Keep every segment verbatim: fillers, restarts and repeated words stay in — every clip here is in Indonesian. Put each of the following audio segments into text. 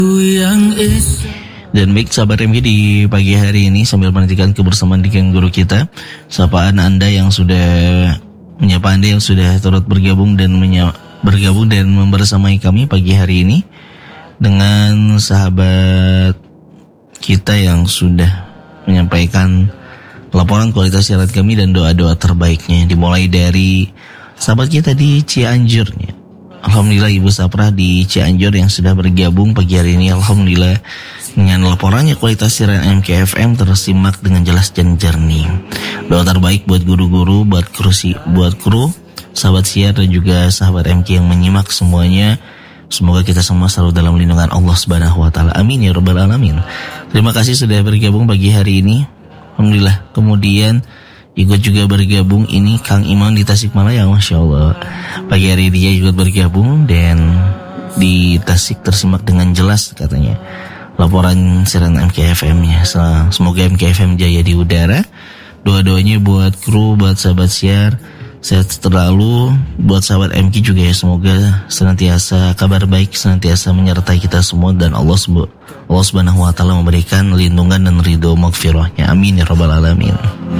Dan baik sahabat M K di pagi hari ini sambil menantikan kebersamaan dengan guru kita, sapaan Anda yang sudah menyapa Anda yang sudah turut bergabung dan menya, bergabung dan membersamai kami pagi hari ini dengan sahabat kita yang sudah menyampaikan laporan kualitas siaran kami dan doa-doa terbaiknya, dimulai dari sahabat kita di Cianjur. Alhamdulillah Ibu Saprah di Cianjur yang sudah bergabung pagi hari ini. Alhamdulillah dengan laporannya kualitas siaran M K F M tersimak dengan jelas dan jernih. Doa terbaik buat guru-guru, buat kru, buat kru, sahabat siar dan juga sahabat M K yang menyimak semuanya. Semoga kita semua selalu dalam lindungan Allah Subhanahu wa taala. Amin ya rabbal alamin. Terima kasih sudah bergabung pagi hari ini. Alhamdulillah. Kemudian ikut juga bergabung ini Kang Imam di Tasikmalaya, Masya Allah. Pagi hari dia ikut bergabung dan di Tasik tersimak dengan jelas katanya laporan siaran M K F M-nya. Semoga M K F M jaya di udara. Doa-doanya buat kru, buat sahabat siar, sehat terlalu. Buat sahabat M K juga ya, semoga senantiasa kabar baik, senantiasa menyertai kita semua dan Allah Allah Subhanahu wa taala memberikan lindungan dan ridho maghfirahnya. Amin ya rabbal alamin.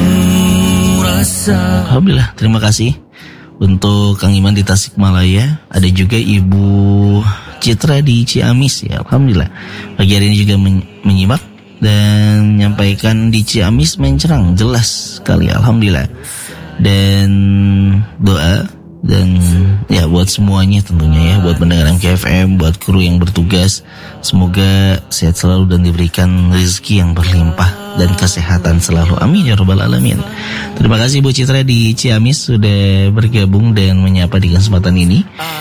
Alhamdulillah, terima kasih untuk Kang Iman di Tasikmalaya. Ada juga Ibu Citra di Ciamis ya. Alhamdulillah pagi hari ini juga men- menyimak dan menyampaikan di Ciamis mencerang jelas sekali. Alhamdulillah. Dan doa dan ya buat semuanya tentunya ya, buat pendengar M K F M, buat kru yang bertugas, semoga sehat selalu dan diberikan rezeki yang berlimpah dan kesehatan selalu. Amin ya rabbal alamin. Terima kasih Bu Citra di Ciamis sudah bergabung dan menyapa di kesempatan ini.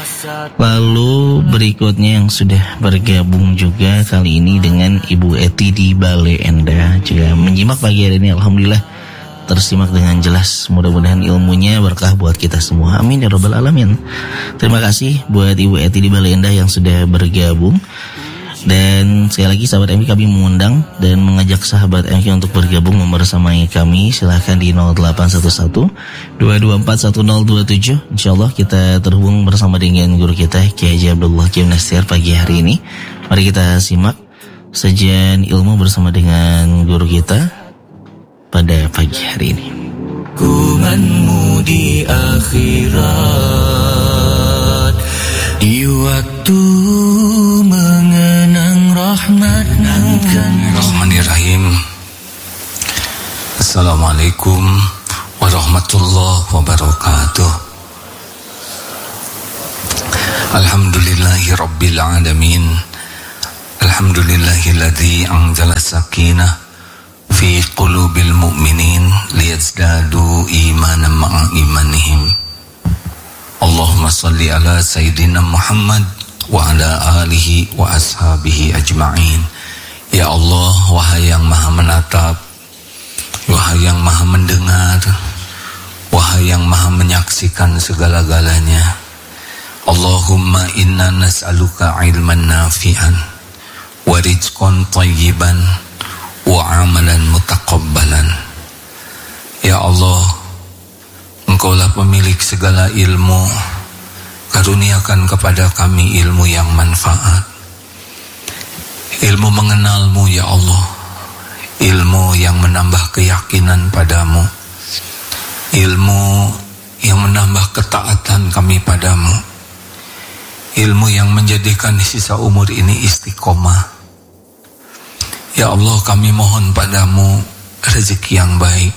Lalu berikutnya yang sudah bergabung juga kali ini dengan Ibu Eti di Bale Endah juga menyimak pagi hari ini. Alhamdulillah tersimak dengan jelas. Mudah-mudahan ilmunya berkah buat kita semua. Amin ya rabbal alamin. Terima kasih buat Ibu Eti di Bale Endah yang sudah bergabung. Dan sekali lagi sahabat M K kami mengundang dan mengajak sahabat M K untuk bergabung membersamai kami. Silahkan di nol delapan satu satu dua dua empat satu nol dua tujuh. InsyaAllah kita terhubung bersama dengan guru kita Kiai Haji Abdullah Kim Nasir pagi hari ini. Mari kita simak sajian ilmu bersama dengan guru kita pada pagi hari ini. Kumanmu di akhirat, di waktu mengenang rahmat nangkan. Bismillahirrahmanirrahim. Assalamualaikum warahmatullahi wabarakatuh. Alhamdulillahi rabbil alamin. Alhamdulillahilladzi anzala sakinah fi qulubil mu'minin liyazdadu imanan ma'a imanihim. Allahumma salli ala Sayyidina Muhammad wa ala alihi wa ashabihi ajma'in. Ya Allah, wahai yang maha menatap, wahai yang maha mendengar, wahai yang maha menyaksikan segala-galanya. Allahumma inna nas'aluka ilman nafi'an wa rizqan tayyiban wa amalan mutaqabbalan. Ya Allah, Engkaulah pemilik segala ilmu, karuniakan kepada kami ilmu yang manfaat, ilmu mengenalmu ya Allah, ilmu yang menambah keyakinan padamu, ilmu yang menambah ketaatan kami padamu, ilmu yang menjadikan sisa umur ini istiqomah. Ya Allah, kami mohon padamu rezeki yang baik,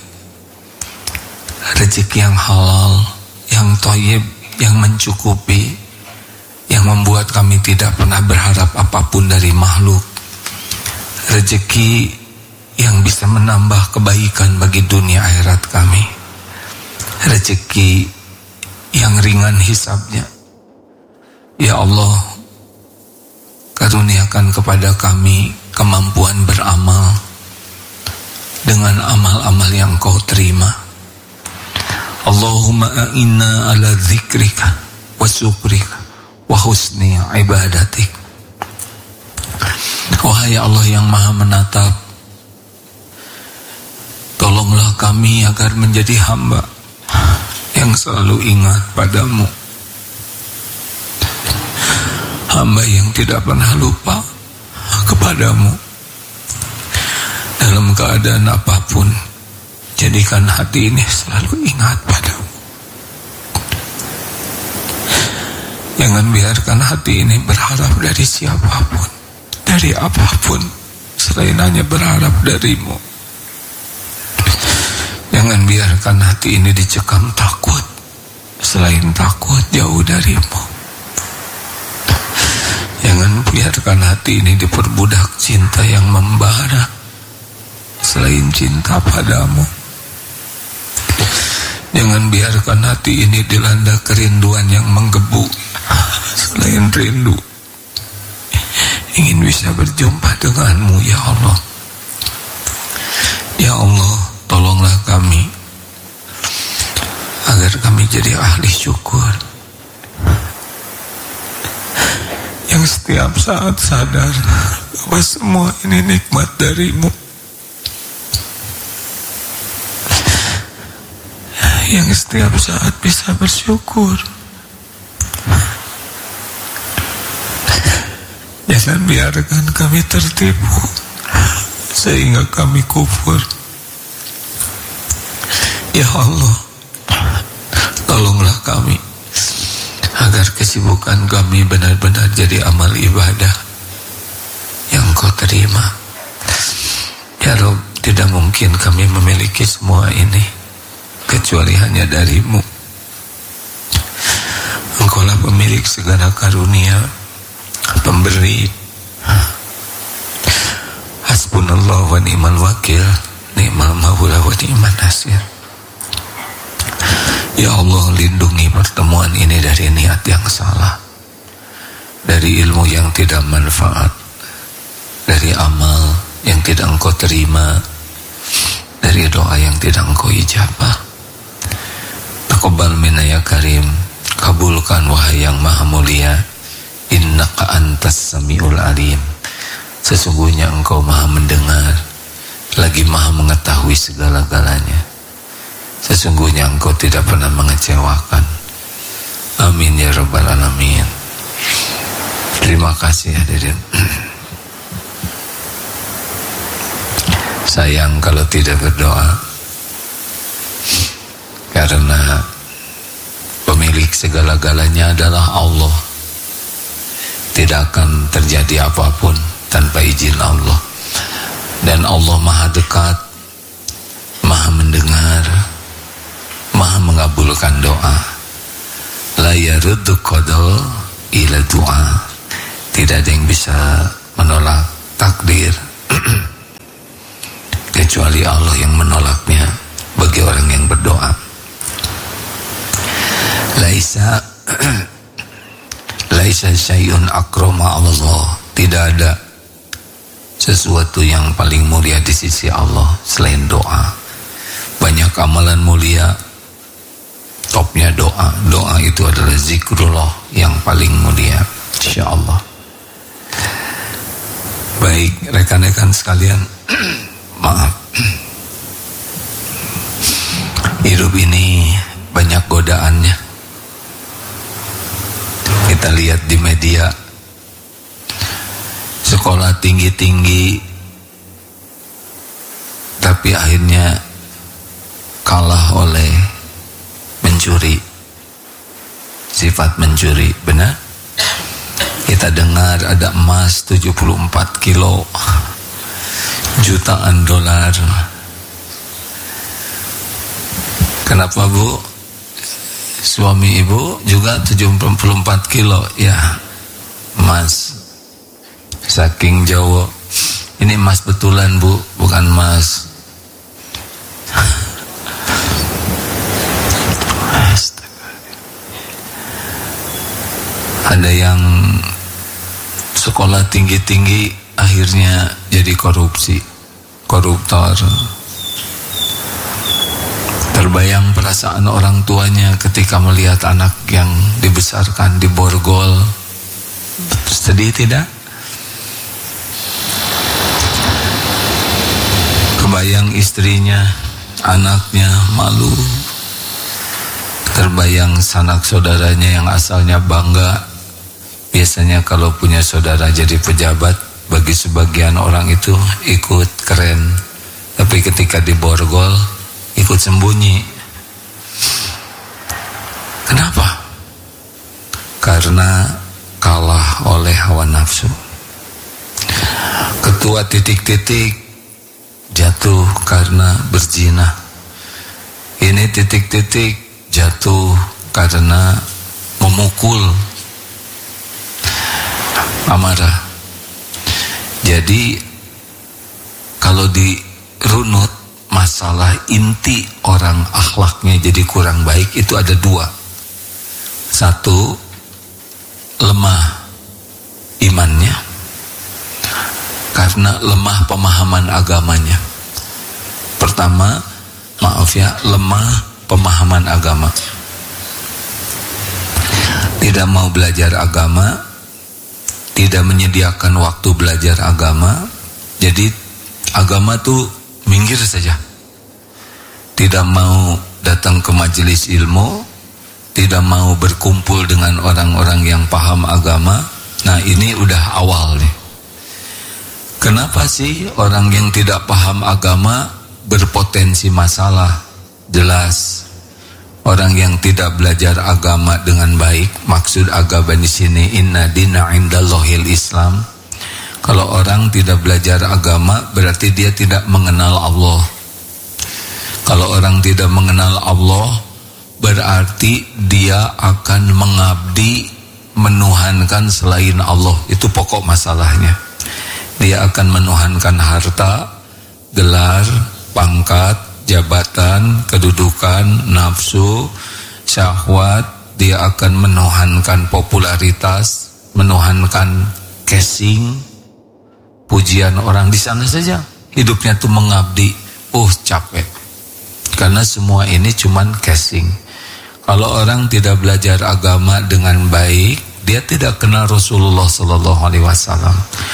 rezeki yang halal, yang thayyib, yang mencukupi, yang membuat kami tidak pernah berharap apapun dari makhluk. Rezeki yang bisa menambah kebaikan bagi dunia akhirat kami. Rezeki yang ringan hisabnya. Ya Allah, karuniakan kepada kami kemampuan beramal dengan amal-amal yang Kau terima. Allahumma a'inna ala dzikrika wa syukrika wa husni ibadatik. Wahai Allah yang maha menatap, tolonglah kami agar menjadi hamba yang selalu ingat padamu, hamba yang tidak pernah lupa, padamu. Dalam keadaan apapun, jadikan hati ini selalu ingat padamu. Jangan biarkan hati ini berharap dari siapapun, dari apapun, selain hanya berharap darimu. Jangan biarkan hati ini dicekam takut, selain takut jauh darimu. Jangan biarkan hati ini diperbudak cinta yang membara, selain cinta padamu. Jangan biarkan hati ini dilanda kerinduan yang menggebu, selain rindu ingin bisa berjumpa denganmu, ya Allah. Ya Allah, tolonglah kami agar kami jadi ahli syukur, yang setiap saat sadar bahwa semua ini nikmat darimu, yang setiap saat bisa bersyukur. Jangan biarkan kami tertipu sehingga kami kufur. Ya Allah, tolonglah kami agar kesibukan kami benar-benar jadi amal ibadah yang Kau terima. Ya Rabb, tidak mungkin kami memiliki semua ini kecuali hanya darimu. Engkaulah pemilik segala karunia, pemberi. Hasbunallah wa ni'mal wakil, ni'mal maula wa ni'man nasir. Ya Allah, lindungi pertemuan ini dari niat yang salah, dari ilmu yang tidak manfaat, dari amal yang tidak Engkau terima, dari doa yang tidak Engkau ijabah. Taqabbal minna ya Karim, kabulkan wahai yang maha mulia. Innaka antas samiul alim, sesungguhnya Engkau maha mendengar lagi maha mengetahui segala-galanya. Sesungguhnya Engkau tidak pernah mengecewakan. Amin ya rabbal alamin. Terima kasih hadirin. Sayang kalau tidak berdoa, karena pemilik segala-galanya adalah Allah. Tidak akan terjadi apapun tanpa izin Allah. Dan Allah maha dekat, maha mendengar, maha mengabulkan doa. La yaruddu qada ila doa. Tidak ada yang bisa menolak takdir kecuali Allah yang menolaknya bagi orang yang berdoa. Laisa Laisa syai'un akrama Allah. Tidak ada sesuatu yang paling mulia di sisi Allah selain doa. Banyak amalan mulia, topnya doa. Doa itu adalah zikrullah yang paling mulia, insyaallah. Baik rekan-rekan sekalian, maaf, hidup ini banyak godaannya. Kita lihat di media, sekolah tinggi-tinggi tapi akhirnya kalah oleh mencuri, sifat mencuri. Benar? Kita dengar ada emas tujuh puluh empat kilo, jutaan dolar. Kenapa Bu? Suami ibu juga tujuh puluh empat kilo, ya emas. Saking Jawa, ini emas betulan Bu, bukan emas. Ada yang sekolah tinggi-tinggi akhirnya jadi korupsi, koruptor. Terbayang perasaan orang tuanya ketika melihat anak yang dibesarkan di borgol. Sedih tidak? Kebayang istrinya, anaknya malu. Terbayang sanak saudaranya yang asalnya bangga. Biasanya kalau punya saudara jadi pejabat, bagi sebagian orang itu ikut keren, tapi ketika diborgol ikut sembunyi. Kenapa? Karena kalah oleh hawa nafsu. Ketua titik-titik jatuh karena berzina. Ini titik-titik jatuh karena memukul, amarah. Jadi kalau dirunut masalah inti orang akhlaknya jadi kurang baik itu ada dua. Satu, lemah imannya karena lemah pemahaman agamanya. Pertama, maaf ya, lemah pemahaman agama. Tidak mau belajar agama, tidak menyediakan waktu belajar agama. Jadi agama tuh minggir saja. Tidak mau datang ke majelis ilmu, tidak mau berkumpul dengan orang-orang yang paham agama. Nah, ini udah awal nih. Kenapa sih orang yang tidak paham agama berpotensi masalah? Jelas. Orang yang tidak belajar agama dengan baik, maksud agama di sini inna dina indallahil Islam. Kalau orang tidak belajar agama berarti dia tidak mengenal Allah. Kalau orang tidak mengenal Allah berarti dia akan mengabdi, menuhankan selain Allah. Itu pokok masalahnya. Dia akan menuhankan harta, gelar, pangkat, jabatan, kedudukan, nafsu, syahwat. Dia akan menuhankan popularitas, menuhankan casing, pujian orang. Di sana saja hidupnya tuh mengabdi. Oh, capek. Karena semua ini cuman casing. Kalau orang tidak belajar agama dengan baik, dia tidak kenal Rasulullah sallallahu alaihi wasallam.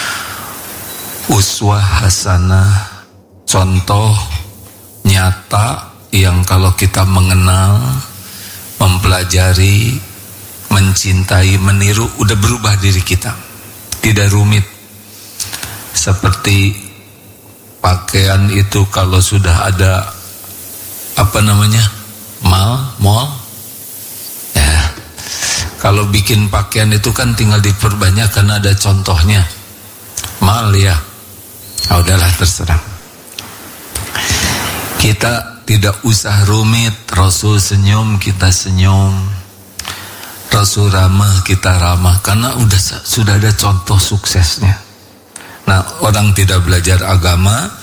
Uswah hasanah, contoh nyata yang kalau kita mengenal, mempelajari, mencintai, meniru, udah berubah diri kita. Tidak rumit. Seperti pakaian itu kalau sudah ada apa namanya? Mal, mall. Ya. Kalau bikin pakaian itu kan tinggal diperbanyak karena ada contohnya. Mal ya. Ah, udahlah terserah. Kita tidak usah rumit. Rasul senyum, kita senyum. Rasul ramah, kita ramah. Karena udah sudah ada contoh suksesnya. Nah, orang tidak belajar agama